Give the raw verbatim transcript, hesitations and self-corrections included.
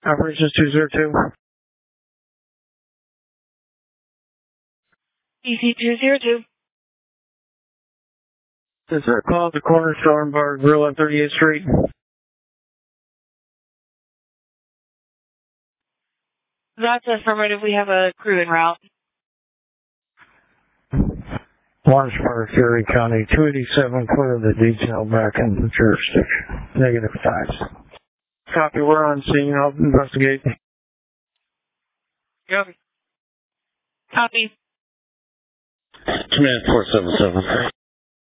Operations two zero two. E C two zero two. This is a call at the corner store and bar grill on thirty-eighth Street. That's affirmative. We have a crew en route. Lawrenceburg, Erie County, two eighty-seven, clear the detail back in the jurisdiction. Negative five. Copy, we're on scene. I'll investigate. Copy. Copy. Command four seven seven.